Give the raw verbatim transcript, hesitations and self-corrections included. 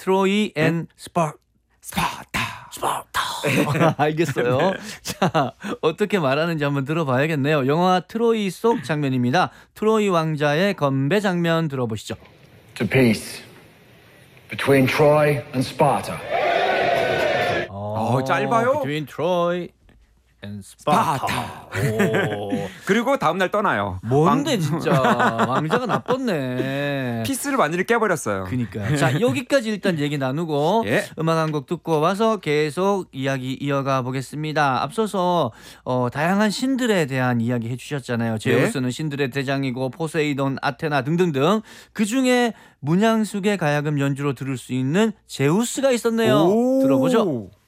트로이 앤 스파 스파르타. 스파르타. 알겠어요. 자, 어떻게 말하는지 한번 들어봐야겠네요. 영화 트로이 속 장면입니다. 트로이 왕자의 건배 장면 들어보시죠. To peace between Troy and Sparta. 어, 짧아요. Between Troy and Sparta. 스파르타. 그리고 다음 날 떠나요. 뭔데 진짜 왕자가 나빴네. 피스를 완전히 깨버렸어요. 그니까. 자, 여기까지 일단 얘기 나누고 예. 음악 한 곡 듣고 와서 계속 이야기 이어가 보겠습니다. 앞서서 어, 다양한 신들에 대한 이야기 해주셨잖아요. 제우스는 신들의 대장이고 포세이돈, 아테나 등등등. 그중에 문양숙의 가야금 연주로 들을 수 있는 제우스가 있었네요. 오. 들어보죠.